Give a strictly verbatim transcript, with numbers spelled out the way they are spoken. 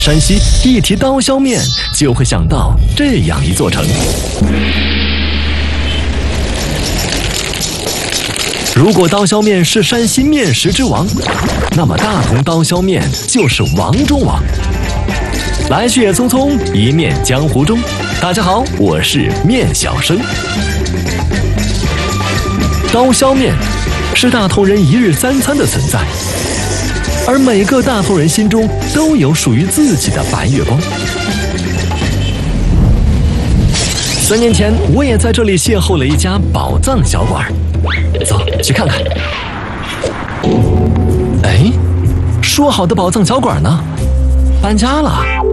山西一提刀削面，就会想到这样一座城。如果刀削面是山西面食之王，那么大同刀削面就是王中王。来去也匆匆，一面江湖中。大家好，我是面小生。刀削面是大同人一日三餐的存在。而每个大同人心中都有属于自己的白月光。三年前，我也在这里邂逅了一家宝藏小馆，走去看看。哎，说好的宝藏小馆呢？搬家了。